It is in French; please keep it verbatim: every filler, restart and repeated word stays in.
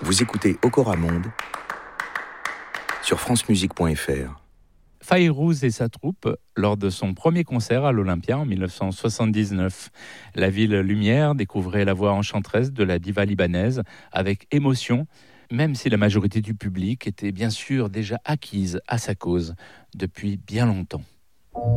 Vous écoutez Okora Monde sur francemusique point f r. Fayrouz et sa troupe lors de son premier concert à l'Olympia en dix-neuf cent soixante-dix-neuf. La ville lumière découvrait la voix enchanteresse de la diva libanaise avec émotion, même si la majorité du public était bien sûr déjà acquise à sa cause depuis bien longtemps.